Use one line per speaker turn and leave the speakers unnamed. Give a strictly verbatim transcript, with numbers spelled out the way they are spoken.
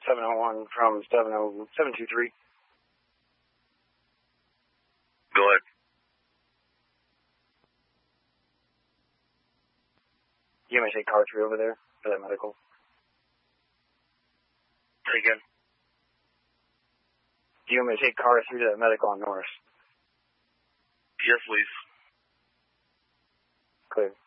seven oh one from seven oh seven two three.
Go ahead.
You want me to take car three over there for that medical?
Say again.
Do you want me to take car three to that medical on Norris?
Yes, please.
Clear.